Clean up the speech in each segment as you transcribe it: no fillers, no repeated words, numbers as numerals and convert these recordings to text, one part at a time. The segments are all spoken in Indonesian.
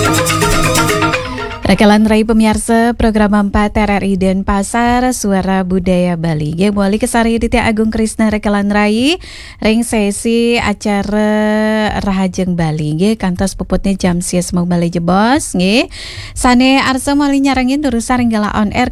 Rekalan Rai pemirsa program 4 RRI Denpasar Suara Budaya Bali. Ge Muali Kesari Ditya Agung Krisna Rekalan Rai ring sesi acara Rahajeng Bali. Ge kantos puputnya jam sias mau Bali jebos nge. Sane arsa mali nyarangin urusan ringgala on air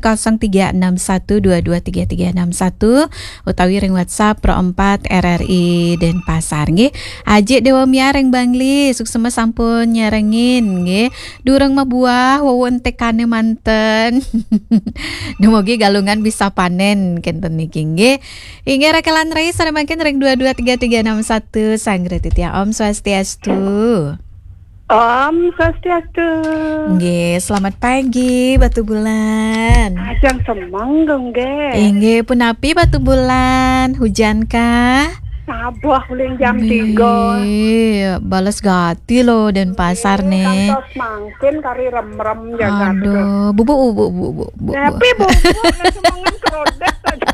0361223361 utawi ring WhatsApp Pro 4 RRI Denpasar nge. Aji Dewa Mia ring Bangli suksema sampun nyarangin nge. Durang mabuah tekane manten. Dumugi galungan bisa panen kenten niki nggih. Inggih rekalan Rai sare mangkin ring 223361 Sanggre Titya Om Swastiastu. Om Swastiastu. Nggih, selamat pagi Batu Bulan. Ajang semang dong nggih. Inggih punapi Batu Bulan, hujan kah? Sabuah uling jam 3. Iya, balas gati loh Denpasar nih. Kantos mangkin kari rem-rem jaga. Aduh, bu. Tapi bu, semangan kerodet aja.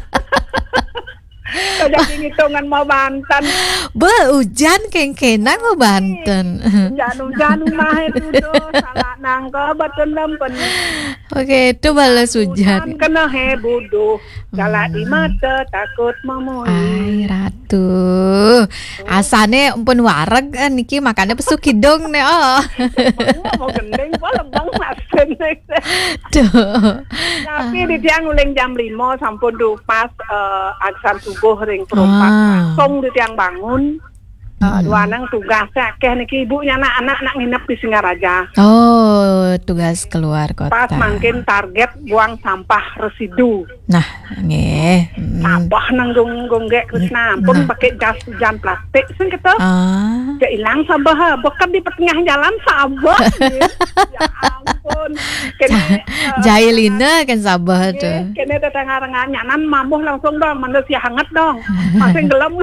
Jadi ngitungan mau Banten. Hujan kengkenang mau Banten. Hujan mah itu salah nangka Banten lempen. Oke, itu balas hujan. Kena buduh. Kalau di mata takut memui. Ay, Ratu. Asane pun wareg niki makannya pesuk hidung nih. Oh. Mau gendeng apa lembang masen. Tuh. Tapi di tiang uling jam 5 sampun pas aksan subuh ring perempat langsung di tiang bangun. Dua nang tugasnya akeh niki ibunya anak-anak nak nginep di Singaraja. Oh, tugas keluar kota. Pas mungkin target buang sampah residu. Nah, nggih. Sampah nang gonggek Krisna pun pakai jas hujan plastik sing kita. Ya ilang sampah bekat di tengah jalan sampah. Ya ampun. Jailina kan sampah tuh. Kene tetangga-tetangga nyanan mamuh langsung dong manusia hangat dong. Masih gelem.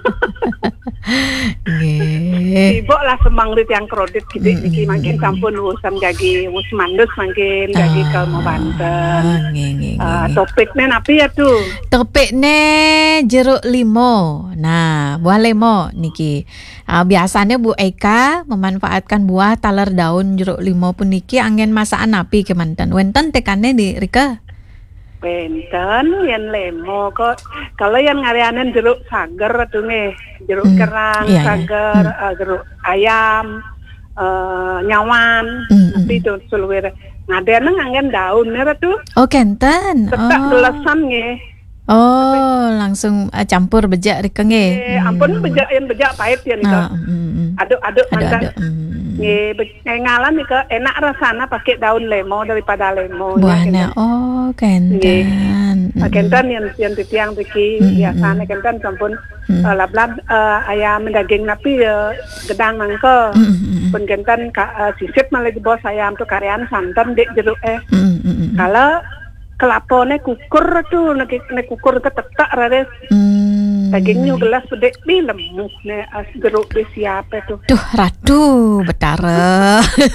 Ibu lah semang di tiang kredit gitu niki makin sampun urusan gagi wis mandus makin gagi ke mau Banten. Topiknya napi ya tuh? Topiknya jeruk limo. Nah, buah limo niki. Biasanya Bu Eka memanfaatkan buah taler daun jeruk limo pun niki angin masakan napi ke Banten. Wenten tekannya di Rika? Benten yang lemo kok kalau yang ngarianan jeruk sager tuh nih jeruk kerang sager jeruk ayam nyawan tapi itu seluruh ngadean ngangen daunnya tuh kenten tetap belasan nih langsung campur bejak rika nge ampun bejak pahit ya nih aduk mantap ngalan nih ke enak rasanya pakai daun lemo daripada lemo buahnya kenten kenten yang tiang tiki biasanya kenten sampun lab ayam daging napi gedang nangke pun kenten sisip malah di bos ayam tuh karyan santan dek jeruk kalau kelapone kukur tuh nek kukur ketetak rares dagingnya gelas bedek di lemuk nek jeruk di siapa tuh Ratu betara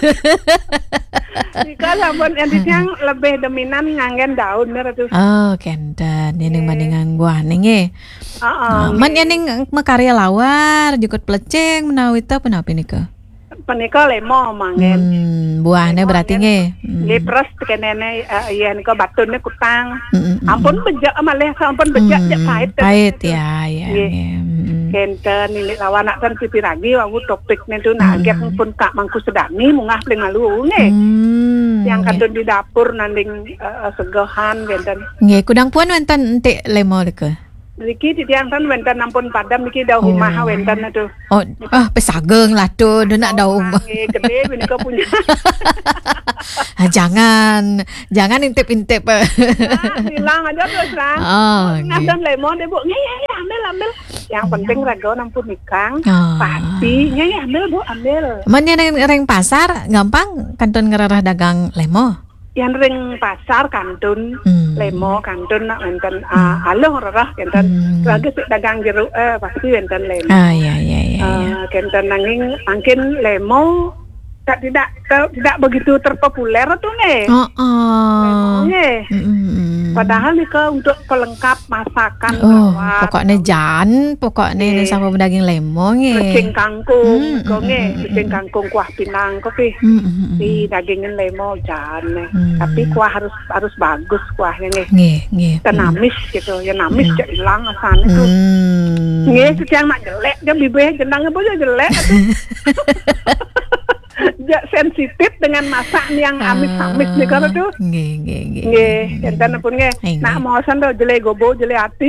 jika sampun yang lebih dominan ngangen daun tuh kenten ini bandingan buah nih man yang makarya lawar jukut pelecing menawita penapi nih ke penika lemo mangen buahnya berarti nge pres kenene iya nika batune kutang ampun bejak malah sampun bejak pahit ya kenten ini lawan nak kan pipi lagi wawu topiknya tuh nak agak pun kak mangku sedani mungah paling malu nge yang kadon di dapur nanding segohan kenten nge kudang puan wenten entik lemo deke Niki diangkan wenten ampun padam niki daun rumah wenten itu. Pesageng lah tuh, nak daun. Gede menika punya. Jangan intip-intip. Hilang aja terus lah. Ngadon lemon deh Bu. Ambil. Yang penting rago ampun nikang. Pasti ambil Bu, ambil. Man yang reng pasar gampang kanton ngerarah dagang lemo. Yang ring pasar kantun lemo kantun nak wenten aloh rarah kenten lagi dagang jeruk pasti wenten lemo iya kenten nanging mungkin lemo tidak begitu terpopuler tuh nih. Nih. Padahal nih untuk pelengkap masakan lawat. Pokoknya nih sama daging lemong Kucing kangkung, kucing kangkung kuah pinang kopi. Di dagingin lemong jangan. Tapi kuah harus bagus kuahnya nih. Tenamis gitu, ya namis jak hilang asalnya tuh. Nih yang nak jelek, dia bibirnya jenangnya boleh jelek. Sensitif dengan masak yang amis-amis nih kalau tuh. Nggih, enten pun nggih. Nak mosan do jele gobo, jele atin.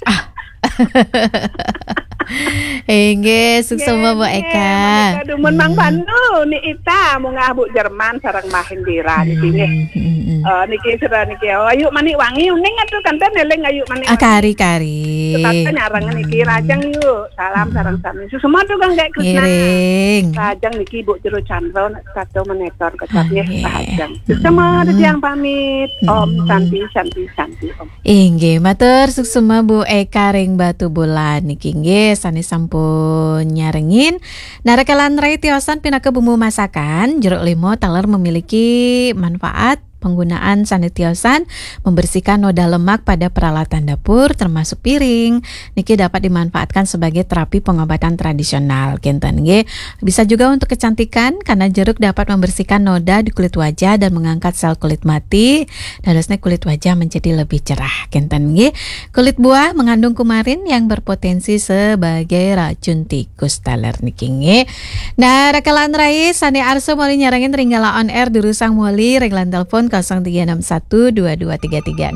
Nggih, sukses Bu Eka. Aduh mun Mang Pandu ni ita mau ngabuk Jerman sareng Mahindira di sini. Niki sudah niki ayu manik wangi uning atuh kanten eleng ayu manik. Kari-kari. Tetap nyarangan niki rajang yuk. Salam sareng sami. Semua tuh Kang Gek Krisna. Rajang niki Bu Jero Chandra satu menetor kecapnya rajang. Semua yang pamit. Om Santi Om. Nggih, matur sukses Bu Eka ring Batu Bolan niki nggih sane sampun nyarengin. Narekalan rai tiosan pinake bumbu masakan jeruk limau taler memiliki manfaat penggunaan sanitiosan membersihkan noda lemak pada peralatan dapur termasuk piring. Niki dapat dimanfaatkan sebagai terapi pengobatan tradisional. Kinten nggih. Bisa juga untuk kecantikan karena jeruk dapat membersihkan noda di kulit wajah dan mengangkat sel kulit mati. Dadosna kulit wajah menjadi lebih cerah. Kinten nggih. Kulit buah mengandung kumarin yang berpotensi sebagai racun tikus taler niki nggih. Nah, rekalan rai sane arso moli nyarangin ringgala on air durusang moli reglan telepon 0361223361.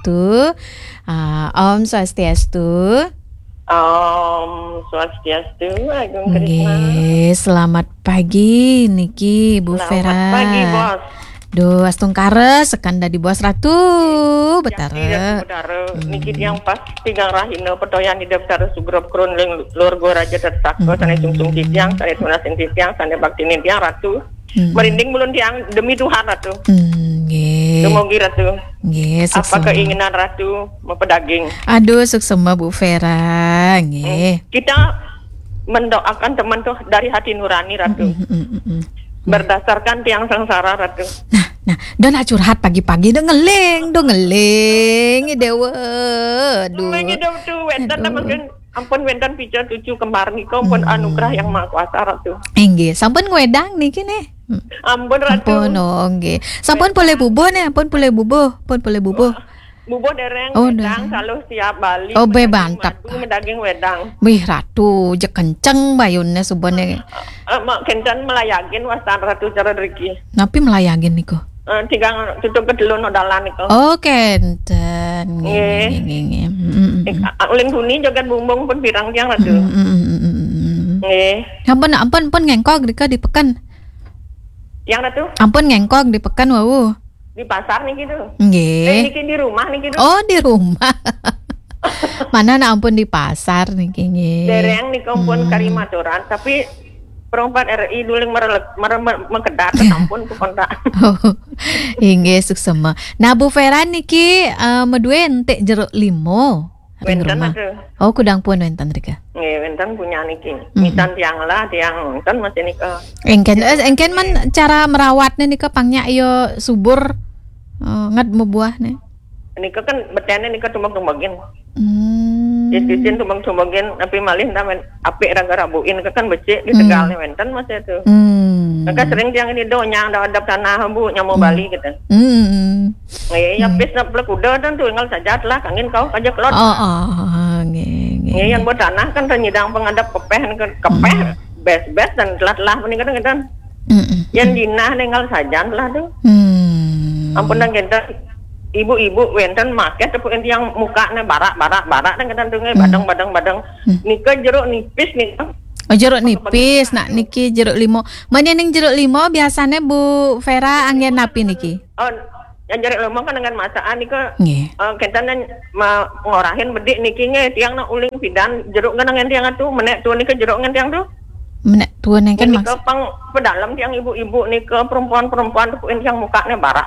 Om Swastiastu. Om Swastiastu. Agung Krisna. Selamat pagi niki Bu Vera. Selamat pagi Bos. Duh, astung kare sekanda di Bos Ratu. Betara. Niki yang pas tigang rahina pedoyan di daftar sugrop kron lur go raja tersako sane sungsung titiang sane tunasin titiang sane baktinin tiang ratu. Merinding mulun tiang demi Tuhan ratu. Dumogi ratu. Apa keinginan ratu mempedaging. Aduh, suksema Bu Vera. Kita mendoakan teman tuh dari hati nurani ratu. Berdasarkan tiang sengsara ratu. Nah, don curhat pagi-pagi do ngeling dewa. Aduh. Mengidup tuh wentan mungkin ampun wentan pica tujuh kembar nika ampun anugerah yang maha kuasa ratu. Nggih, sampun ngwedang niki nih. Ampun ratu. Ampun nggih. Sampun boleh bubuh nih, ampun boleh bubuh. Bubuh dereng wedang selalu siap balik. Oh, be bantap. Daging wedang. Wih ratu, je kenceng bayunnya subone. Mak kencan melayagin wastan ratu cara riki. Napi melayagin niku? Tigang tutup kedelun odalan niku. Oh, kenten. Nggih. Uling huni joget bumbung pun pirang tiang ratu. Nggih. Ampun ngengkok dika dipekan. Yang ratu? Ampun ngengkok dipekan wau. Di pasar nih gitu. Nggih. Niki di rumah nih gitu. Oh, di rumah. Mana na ampun di pasar niki nggih. Dereng nih ampun karimatoran tapi perempat RI duling mengkedat ampun kontak. Oh. Nggih suksema. Nah, Bu Vera niki medue entek jeruk limo. Wenten ada. Oh, kudang pun wenten rika. Nggih, wenten punya niki. Mitan tiang lah, tiang kan masih nika. Engken man cara merawatnya nika pangnya yo subur ngat membuah nih. Nika kan betene nika tumbang-tumbangin. Disin tumbang-tumbangin tapi malih tamen apik raga-rabuin kan becik di Tegal wenten masih itu. Maka sering tiang ini do nyang ada tanah bu nyamo Bali gitu. Ya pis nak kuda dan tuh tinggal saja lah kangin kau aja kelot. Yang buat tanah kan ternyidang pengadap kepeh bes dan telat meningkat kan. Yang dinah tinggal saja lah tuh. Ampun dan kita ibu-ibu wenten maket tepuk yang mukanya barak dan kita dengar badang. Nika jeruk nipis nih. Oh, jeruk nipis, nak niki jeruk limo. Mana ning jeruk limo biasanya Bu Vera angin napi niki? Oh, yang jeruk limo kan dengan masakan nika. Kita ngorahin bedik niki nge tiang nak uling pidan jeruk kan dengan tiang tu menek tu nika jeruk dengan tiang tu. Menek tu neng kan nika pang pedalam tiang ibu-ibu nika perempuan tupuin tiang mukanya barak.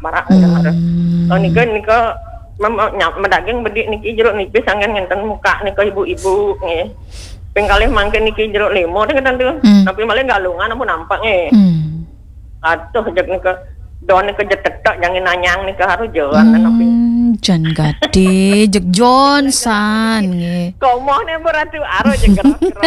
Oh nika medaging bedik niki jeruk nipis angin ngenten muka nika ibu-ibu nge. Pengkalih mangke niki jeruk limo kan tu. Tapi malah galungan ampun nampak nge. Atuh jak nika don nika jetetek jangan nanyang nika harus jalan tapi. Jan gade jek Johnson nggih. Komohne berarti aro jeung gerak-gerak.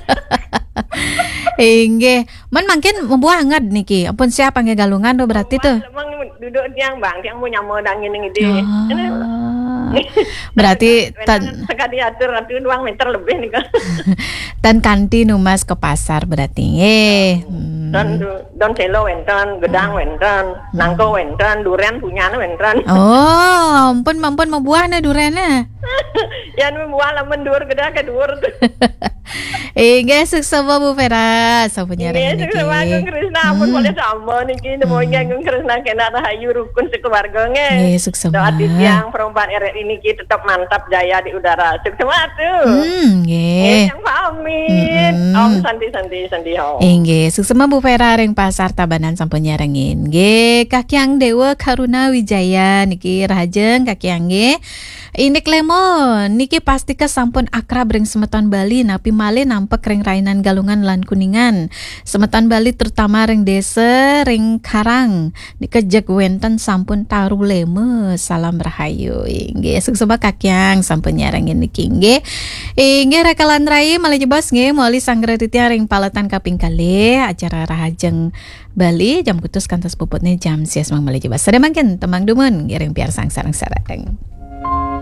Nggih, man mungkin membuangat niki. Ampun siapa nggih galungan do berarti tuh. Emang duduk tiang bang, tiang punya modang ini gede. Berarti sekali atur 2 meter lebih nih kan. Tan kanti numas ke pasar berarti nggih. Don selo wenten, gedang wenten, nangko wenten, durian punya wenten. Oh, ampun mau buahna durianna. Ya membuah lamun dur gede ke dur. Nggih sukses Bu Vera sapunya niki. Nggih, sukses Krisna ampun boleh sama niki nemonya Krisna kena rahayu rukun sekeluarga nggih. Nggih, sukses. Doa tiang perempuan RRI niki tetap mantap jaya di udara. Sukses atuh. Nggih. Yang pamit. Om santi ho. Nggih, sukses Bu Vera ring pasar Tabanan sampun nyarengin. Nggih, Kakyang Dewa Karuna Wijaya niki rahajeng Kakyang nggih. Inik lemon niki pasti sampun akrab ring semeton Bali napi malih nampak ring rainan galungan lan kuningan. Semeton Bali terutama ring desa ring Karang niki jeg wenten sampun taru leme salam rahayu. Nggih sukses Kakyang sampun nyarengin niki nggih. Nggih rekalan rai malih jebos nggih meuli sanggara titiang ring paletan kaping kalih acara rahajeng Bali jam kutus kantos puputnya jam 6 malih jebos. Sada mangkin temang dumun ngiring piar sang sareng sareng.